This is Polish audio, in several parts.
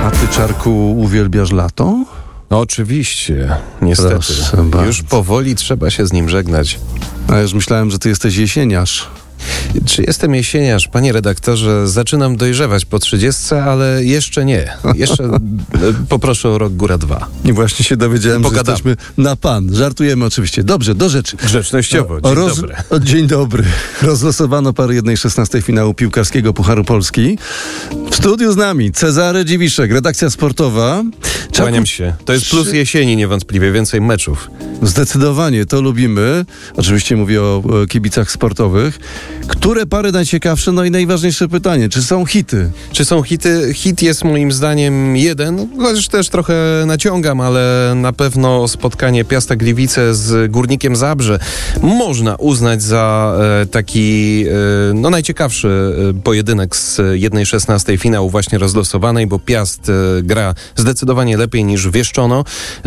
A ty, Czarku, uwielbiasz lato? No oczywiście, niestety. Już powoli trzeba się z nim żegnać. A ja już myślałem, że ty jesteś jesieniarz. Czy jestem jesieniarz? Panie redaktorze, zaczynam dojrzewać po 30, ale jeszcze nie. Jeszcze poproszę o rok góra 2. I właśnie się dowiedziałem, że jesteśmy na pan. Żartujemy oczywiście. Dobrze, do rzeczy. Grzecznościowo. Dzień dobry. Dzień dobry. Rozlosowano parę 1/16 finału piłkarskiego Pucharu Polski. W studiu z nami Cezary Dziwiszek, redakcja sportowa. Kłaniam się. To jest plus jesieni niewątpliwie, więcej meczów. Zdecydowanie, to lubimy. Oczywiście mówię o kibicach sportowych. Które pary najciekawsze? No i najważniejsze pytanie, czy są hity? Czy są hity? Hit jest moim zdaniem jeden, chociaż też trochę naciągam, ale na pewno spotkanie Piasta Gliwice z Górnikiem Zabrze można uznać za taki najciekawszy pojedynek z 1/16 finału właśnie rozlosowanej, bo Piast gra zdecydowanie lepiej niż wieszczono,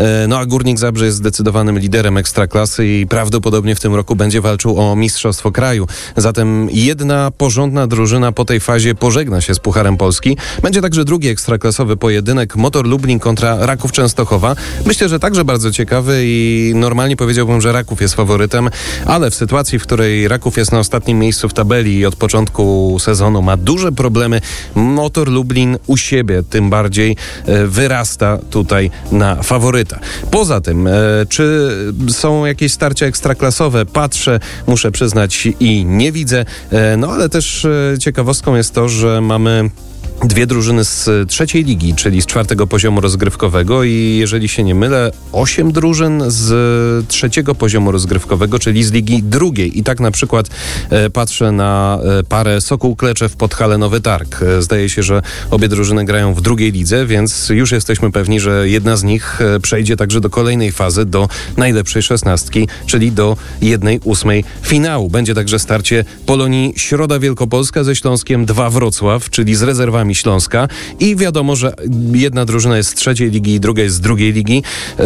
a Górnik Zabrze jest zdecydowanym liderem Ekstraklasy i prawdopodobnie w tym roku będzie walczył o mistrzostwo kraju. Zatem jedna porządna drużyna po tej fazie pożegna się z Pucharem Polski. Będzie także drugi ekstraklasowy pojedynek Motor Lublin kontra Raków Częstochowa. Myślę, że także bardzo ciekawy i normalnie powiedziałbym, że Raków jest faworytem, ale w sytuacji, w której Raków jest na ostatnim miejscu w tabeli i od początku sezonu ma duże problemy, Motor Lublin u siebie tym bardziej wyrasta tutaj na faworyta. Poza tym, czy są jakieś starcia ekstraklasowe? Patrzę, muszę przyznać i nie widzę. Ale też ciekawostką jest to, że mamy dwie drużyny z trzeciej ligi, czyli z 4. poziomu rozgrywkowego i jeżeli się nie mylę, 8 drużyn z 3. poziomu rozgrywkowego, czyli z ligi drugiej. I tak na przykład patrzę na parę Sokół Kleczew Podhale Nowy Targ. Zdaje się, że obie drużyny grają w drugiej lidze, więc już jesteśmy pewni, że jedna z nich przejdzie także do kolejnej fazy, do najlepszej 16, czyli do 1/8 finału. Będzie także starcie Polonii Środa Wielkopolska ze Śląskiem 2 Wrocław, czyli z rezerwami Śląska i wiadomo, że jedna drużyna jest z trzeciej ligi i druga jest z drugiej ligi.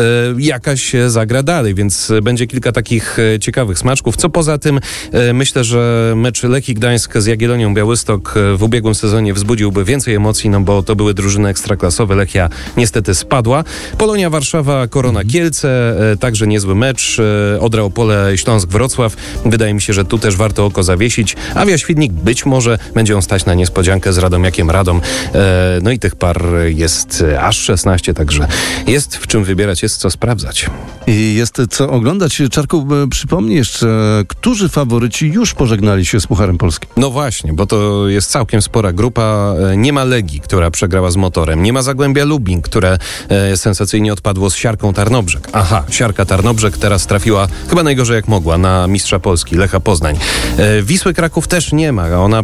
Jakaś zagra dalej, więc będzie kilka takich ciekawych smaczków. Co poza tym, myślę, że mecz Lechii Gdańsk z Jagiellonią Białystok w ubiegłym sezonie wzbudziłby więcej emocji, bo to były drużyny ekstraklasowe. Lechia niestety spadła. Polonia Warszawa, Korona Kielce, także niezły mecz. Odra Opole, Śląsk Wrocław. Wydaje mi się, że tu też warto oko zawiesić. Awia Świdnik być może będzie on stać na niespodziankę z Radomiakiem Radom. I tych par jest aż 16, także jest w czym wybierać, jest co sprawdzać. I jest co oglądać. Czarku, przypomnij jeszcze, którzy faworyci już pożegnali się z Pucharem Polskim? No właśnie, bo to jest całkiem spora grupa. Nie ma Legii, która przegrała z Motorem. Nie ma Zagłębia Lubin, które sensacyjnie odpadło z Siarką Tarnobrzeg. Siarka Tarnobrzeg teraz trafiła chyba najgorzej jak mogła na mistrza Polski, Lecha Poznań. Wisły Kraków też nie ma. Ona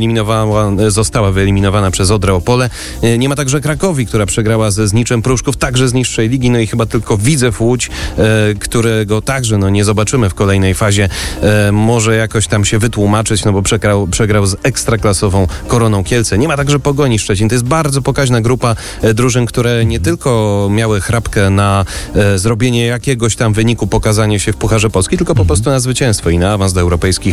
została wyeliminowana przez Odrę Opole. Nie ma także Krakowi, która przegrała ze Zniczem Pruszków, także z niższej ligi. I chyba tylko Widzew Łódź, którego także nie zobaczymy w kolejnej fazie. Może jakoś tam się wytłumaczyć, bo przegrał z ekstraklasową Koroną Kielce. Nie ma także Pogoni Szczecin. To jest bardzo pokaźna grupa drużyn, które nie tylko miały chrapkę na zrobienie jakiegoś tam wyniku, pokazanie się w Pucharze Polski, tylko po prostu na zwycięstwo i na awans do europejskich